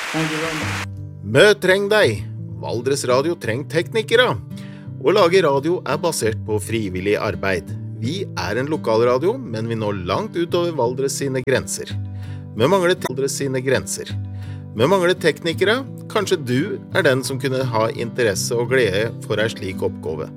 Thank you very much. Mø treng deg. Valdres Radio treng teknikere. Å lage radio basert på frivillig arbeid. Vi en lokalradio, men vi når langt utover Valdres sine grenser. Vi mangler Valdres sine grenser. Vi mangler teknikere. Kanskje du den som kunne ha interesse og glede for en slik oppgave.